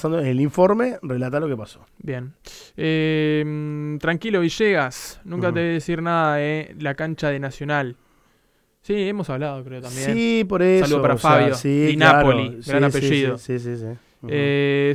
pasando en el informe, relata lo que pasó. Bien. Tranquilo, Villegas. Nunca te voy a decir nada de la cancha de Nacional. Sí, hemos hablado, creo, también. Sí, por eso. Saludo para o sea, Fabio. sí, Di claro. Napoli, gran apellido. Sí. Ujú.